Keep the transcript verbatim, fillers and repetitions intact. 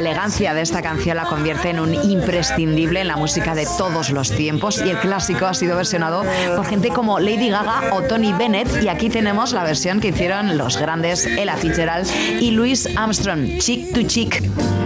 elegancia de esta canción la convierte en un imprescindible en la música de todos los tiempos, y el clásico ha sido versionado por gente como Lady Gaga o Tony Bennett, y aquí tenemos la versión que hicieron los grandes Ella Fitzgerald y Louis Armstrong, Chick to Chick.